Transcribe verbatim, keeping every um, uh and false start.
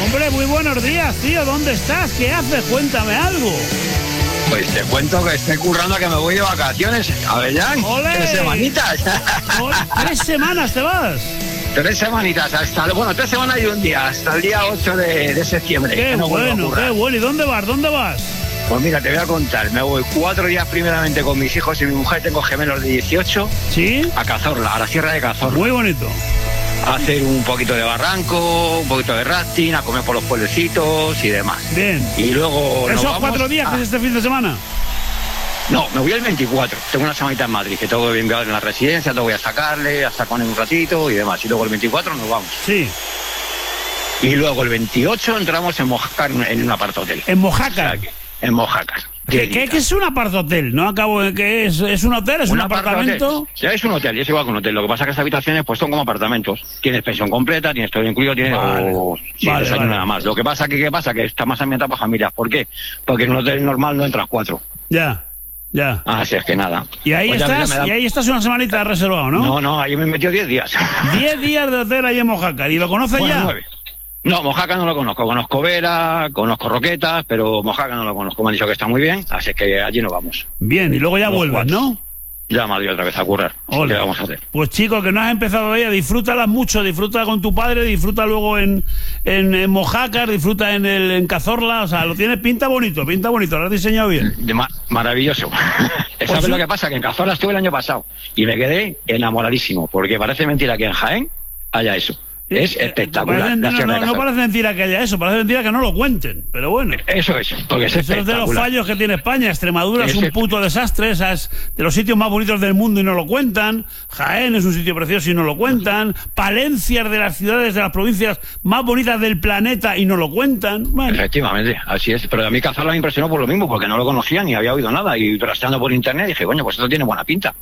Hombre, muy buenos días, tío. ¿Dónde estás? ¿Qué haces? Cuéntame algo. Pues te cuento que estoy currando, que me voy de vacaciones. A ver, ya, tres semanitas. ¡Ole! ¿Tres semanas te vas? Tres semanitas, hasta, bueno, tres semanas y un día, hasta el día ocho de, de septiembre. Qué no bueno, qué bueno. ¿Y dónde vas? ¿Dónde vas? Pues mira, te voy a contar. Me voy cuatro días primeramente con mis hijos y mi mujer. Tengo gemelos de dieciocho. ¿Sí? A Cazorla, a la Sierra de Cazorla. Muy bonito. A hacer un poquito de barranco, un poquito de rafting, a comer por los pueblecitos y demás. Bien. Y luego ¿Esos vamos cuatro días a... que es este fin de semana? No, me voy el veinticuatro. Tengo una semanita en Madrid, que tengo que enviar en la residencia, te voy a sacarle, hasta con un ratito y demás. Y luego el veinticuatro nos vamos. Sí. Y luego el veintiocho entramos en Mojácar, en un apartohotel. ¿En Mojácar? O sea, en Mojácar. ¿Qué, ¿Qué, ¿Qué es un apartohotel? No acabo de... ¿Qué es? ¿Es un hotel? ¿Es un, un apartamento? Sí, es un hotel, es igual que un hotel. Lo que pasa es que estas habitaciones pues son como apartamentos. Tienes pensión completa, tienes todo incluido, tienes... Vale. O, sí, vale, vale. nada más. Lo que pasa que, ¿qué pasa? Que está más ambientado para familias. ¿Por qué? Porque en un hotel normal no entras cuatro. Ya. Ya. Así es que nada. Y ahí pues estás, da... y ahí estás una semanita reservado, ¿no? No, no, ahí me he metido diez días. Diez días de hotel ahí en Mojácar. ¿Y lo conoces bueno, ya? Nueve. No, Mojácar no lo conozco. Conozco Vera, conozco Roquetas, pero Mojácar no lo conozco. Me han dicho que está muy bien, así que allí nos vamos. Bien, y luego ya Los vuelves, cuatro. ¿no? Ya me otra vez a currar. ¿Qué vamos a hacer? Pues chico, que no has empezado todavía, disfrútala mucho, disfruta con tu padre, disfruta luego en, en, en Mojácar, disfruta en el en Cazorla, o sea, lo tienes pinta bonito, pinta bonito, lo has diseñado bien. De ma maravilloso. ¿Sabes pues sí? Lo que pasa? Que en Cazorla estuve el año pasado y me quedé enamoradísimo, porque parece mentira que en Jaén haya eso. Es espectacular. Parece, no, no, no parece mentira que haya eso, parece mentira que no lo cuenten, pero bueno. Eso es, porque es eso es de los fallos que tiene España. Extremadura es, es un puto desastre, esas de los sitios más bonitos del mundo y no lo cuentan. Jaén es un sitio precioso y no lo cuentan. Palencia es de las ciudades, de las provincias más bonitas del planeta y no lo cuentan. Bueno. Efectivamente, así es. Pero a mí Cazorla me impresionó por lo mismo, porque no lo conocía ni había oído nada. Y trasteando por internet dije, coño, pues esto tiene buena pinta.